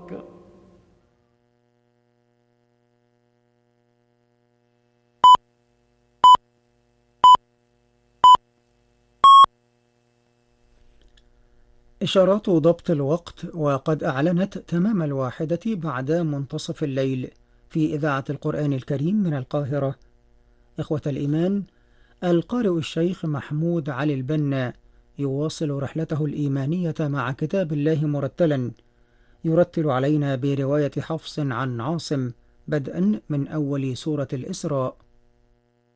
إشارات ضبط الوقت، وقد أعلنت تمام 1 بعد منتصف الليل في إذاعة القرآن الكريم من القاهرة. إخوة الإيمان، القارئ الشيخ محمود علي البنا يواصل رحلته الإيمانية مع كتاب الله مرتلا، يرتل علينا برواية حفص عن عاصم بدءا من أول سورة الإسراء.